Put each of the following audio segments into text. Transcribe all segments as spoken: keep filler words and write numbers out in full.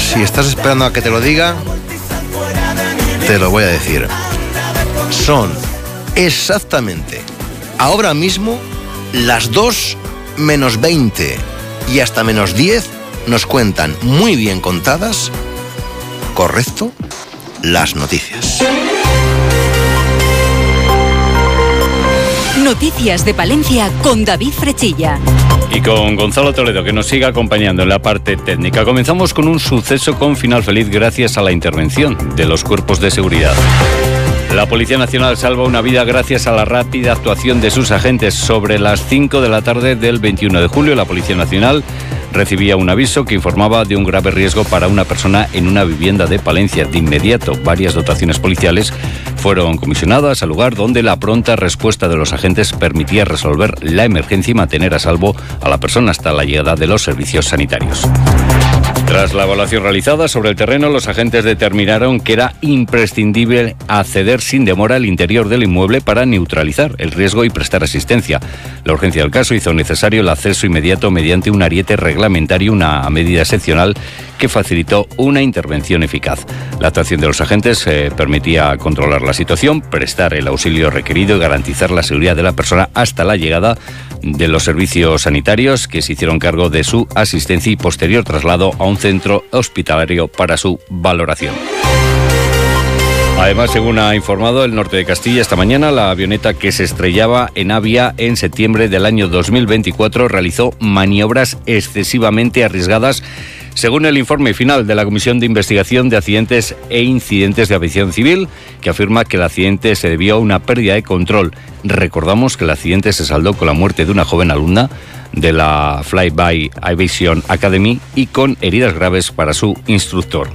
si estás esperando a que te lo diga, te lo voy a decir. Son exactamente ahora mismo las dos menos veinte y hasta menos diez nos cuentan muy bien contadas, correcto, las noticias. Noticias de Palencia con David Frechilla. Y con Gonzalo Toledo, que nos sigue acompañando en la parte técnica. Comenzamos con un suceso con final feliz gracias a la intervención de los cuerpos de seguridad. La Policía Nacional salva una vida gracias a la rápida actuación de sus agentes. Sobre las cinco de la tarde del veintiuno de julio, la Policía Nacional recibía un aviso que informaba de un grave riesgo para una persona en una vivienda de Palencia. De inmediato, varias dotaciones policiales fueron comisionadas al lugar, donde la pronta respuesta de los agentes permitía resolver la emergencia y mantener a salvo a la persona hasta la llegada de los servicios sanitarios. Tras la evaluación realizada sobre el terreno, los agentes determinaron que era imprescindible acceder sin demora al interior del inmueble para neutralizar el riesgo y prestar asistencia. La urgencia del caso hizo necesario el acceso inmediato mediante un ariete reglamentario, una medida excepcional que facilitó una intervención eficaz. La actuación de los agentes eh, permitía controlar la situación, prestar el auxilio requerido y garantizar la seguridad de la persona hasta la llegada de los servicios sanitarios, que se hicieron cargo de su asistencia y posterior traslado a un centro hospitalario para su valoración. Además, según ha informado el Norte de Castilla esta mañana, la avioneta que se estrellaba en Avia en septiembre del año dos mil veinticuatro realizó maniobras excesivamente arriesgadas, según el informe final de la Comisión de Investigación de Accidentes e Incidentes de Aviación Civil, que afirma que el accidente se debió a una pérdida de control. Recordamos que el accidente se saldó con la muerte de una joven alumna de la Flyby Aviation Academy y con heridas graves para su instructor.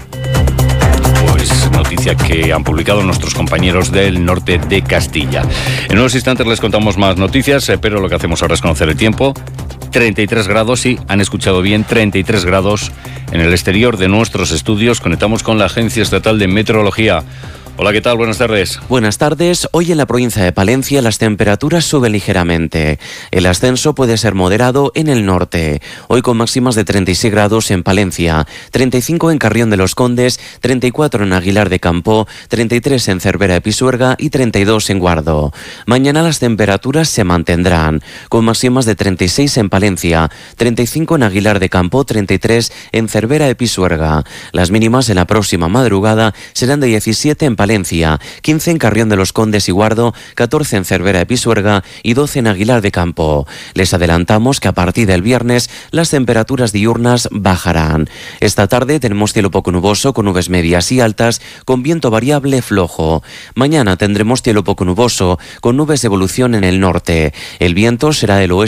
Pues noticia que han publicado nuestros compañeros del Norte de Castilla. En unos instantes les contamos más noticias, pero lo que hacemos ahora es conocer el tiempo. treinta y tres grados, sí, han escuchado bien, treinta y tres grados en el exterior de nuestros estudios. Conectamos con la Agencia Estatal de Meteorología. Hola, ¿qué tal? Buenas tardes. Buenas tardes. Hoy en la provincia de Palencia las temperaturas suben ligeramente. El ascenso puede ser moderado en el norte. Hoy con máximas de treinta y seis grados en Palencia, treinta y cinco en Carrión de los Condes, treinta y cuatro en Aguilar de Campoo, treinta y tres en Cervera de Pisuerga y treinta y dos en Guardo. Mañana las temperaturas se mantendrán, con máximas de treinta y seis en Palencia, treinta y cinco en Aguilar de Campoo, treinta y tres en Cervera de Pisuerga. Las mínimas en la próxima madrugada serán de diecisiete en Palencia, quince en Carrión de los Condes y Guardo, catorce en Cervera de Pisuerga y doce en Aguilar de Campoo. Les adelantamos que a partir del viernes las temperaturas diurnas bajarán. Esta tarde tenemos cielo poco nuboso con nubes medias y altas, con viento variable flojo. Mañana tendremos cielo poco nuboso con nubes de evolución en el norte. El viento será del oeste